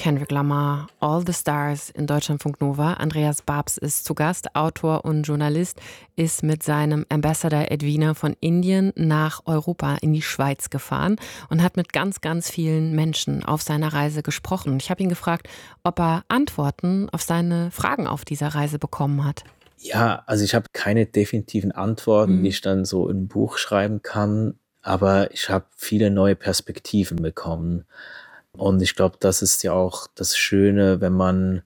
Kendrick Lamar, All the Stars in Deutschlandfunk Nova. Andreas Babst ist zu Gast, Autor und Journalist, ist mit seinem Ambassador Edwina von Indien nach Europa in die Schweiz gefahren und hat mit ganz, ganz vielen Menschen auf seiner Reise gesprochen. Ich habe ihn gefragt, ob er Antworten auf seine Fragen auf dieser Reise bekommen hat. Ja, also ich habe keine definitiven Antworten, die ich dann so in ein Buch schreiben kann, aber ich habe viele neue Perspektiven bekommen. Und ich glaube, das ist ja auch das Schöne, wenn man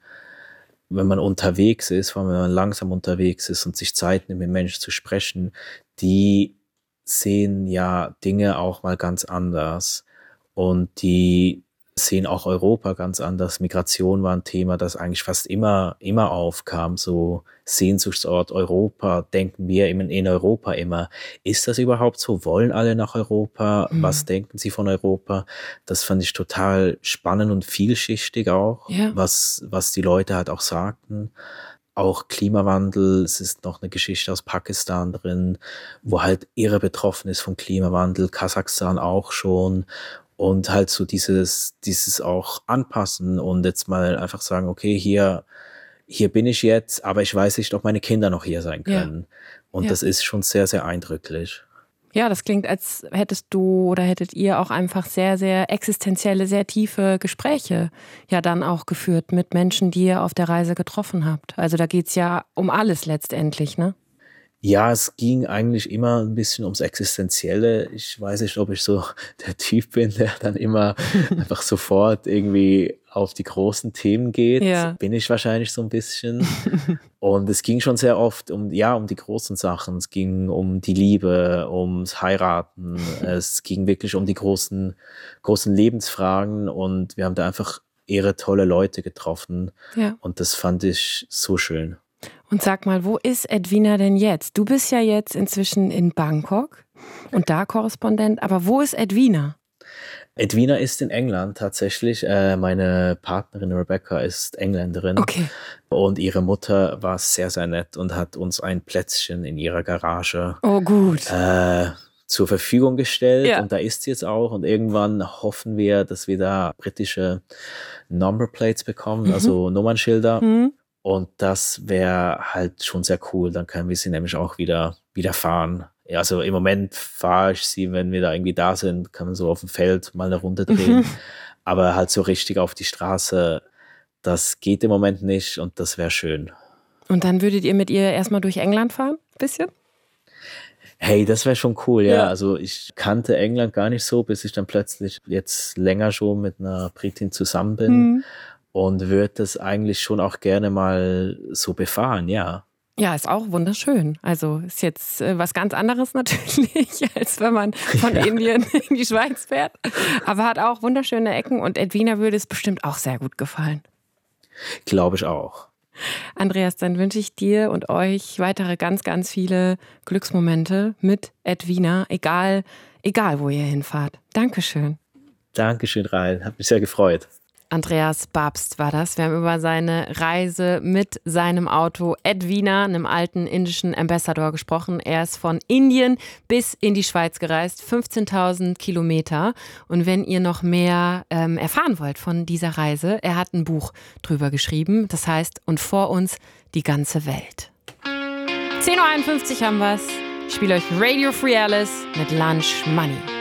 unterwegs ist, vor allem wenn man langsam unterwegs ist und sich Zeit nimmt, mit Menschen zu sprechen, die sehen ja Dinge auch mal ganz anders. Und die sehen auch Europa ganz anders. Migration war ein Thema, das eigentlich fast immer aufkam. So Sehnsuchtsort Europa, denken wir in Europa immer. Ist das überhaupt so? Wollen alle nach Europa? Was denken sie von Europa? Das fand ich total spannend und vielschichtig auch, was die Leute halt auch sagten. Auch Klimawandel, es ist noch eine Geschichte aus Pakistan drin, wo halt irre betroffen ist vom Klimawandel, Kasachstan auch schon. Und halt so dieses auch anpassen und jetzt mal einfach sagen, okay, hier bin ich jetzt, aber ich weiß nicht, ob meine Kinder noch hier sein können. Und das ist schon sehr, sehr eindrücklich. Ja, das klingt, als hättest du oder hättet ihr auch einfach sehr, sehr existenzielle, sehr tiefe Gespräche ja dann auch geführt mit Menschen, die ihr auf der Reise getroffen habt. Also da geht's ja um alles letztendlich, ne? Ja, es ging eigentlich immer ein bisschen ums Existenzielle. Ich weiß nicht, ob ich so der Typ bin, der dann immer einfach sofort irgendwie auf die großen Themen geht. Ja. Bin ich wahrscheinlich so ein bisschen. Und es ging schon sehr oft um die großen Sachen. Es ging um die Liebe, ums Heiraten. Es ging wirklich um die großen Lebensfragen. Und wir haben da einfach irre tolle Leute getroffen. Ja. Und das fand ich so schön. Und sag mal, wo ist Edwina denn jetzt? Du bist ja jetzt inzwischen in Bangkok und da Korrespondent, aber wo ist Edwina? Edwina ist in England tatsächlich. Meine Partnerin Rebecca ist Engländerin. Okay. Und ihre Mutter war sehr, sehr nett und hat uns ein Plätzchen in ihrer Garage zur Verfügung gestellt. Ja. Und da ist sie jetzt auch. Und irgendwann hoffen wir, dass wir da britische Numberplates bekommen, also Nummernschilder. Und das wäre halt schon sehr cool. Dann können wir sie nämlich auch wieder fahren. Ja, also im Moment fahre ich sie, wenn wir da irgendwie da sind, kann man so auf dem Feld mal eine Runde drehen. Aber halt so richtig auf die Straße, das geht im Moment nicht und das wäre schön. Und dann würdet ihr mit ihr erstmal durch England fahren? Bisschen? Hey, das wäre schon cool, ja. Also ich kannte England gar nicht so, bis ich dann plötzlich jetzt länger schon mit einer Britin zusammen bin. Und würde das eigentlich schon auch gerne mal so befahren, ja. Ja, ist auch wunderschön. Also ist jetzt was ganz anderes natürlich, als wenn man von Indien in die Schweiz fährt. Aber hat auch wunderschöne Ecken und Edwina würde es bestimmt auch sehr gut gefallen. Glaube ich auch. Andreas, dann wünsche ich dir und euch weitere ganz, ganz viele Glücksmomente mit Edwina, egal wo ihr hinfahrt. Dankeschön. Dankeschön, Rahel. Hat mich sehr gefreut. Andreas Babst war das. Wir haben über seine Reise mit seinem Auto Edwina, einem alten indischen Ambassador, gesprochen. Er ist von Indien bis in die Schweiz gereist, 15.000 Kilometer. Und wenn ihr noch mehr erfahren wollt von dieser Reise, er hat ein Buch drüber geschrieben. Das heißt, und vor uns die ganze Welt. 10.51 Uhr haben wir's. Ich spiele euch Radio Free Alice mit Lunch Money.